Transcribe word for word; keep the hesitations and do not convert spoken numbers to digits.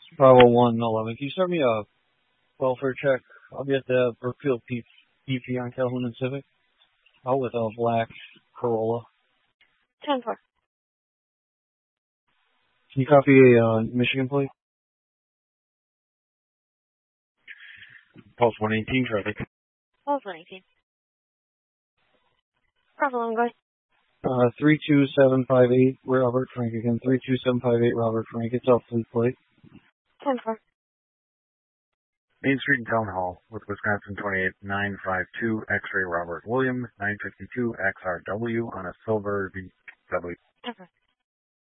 five oh one eleven. Can you start me a welfare check? I'll be at the Brookfield P P on Calhoun and Civic. Out with a black Corolla. ten four. Can you copy a uh, Michigan plate? Pulse one eighteen, traffic. Pulse one eighteen. Bravo, go ahead. Uh, three two seven five eight, Robert Frank again. three two seven five eight, Robert Frank. It's off fleet plate. ten four. Main Street and Town Hall with Wisconsin twenty-eight nine five two, X-ray Robert Williams, nine fifty-two X R W on a silver V W. ten four.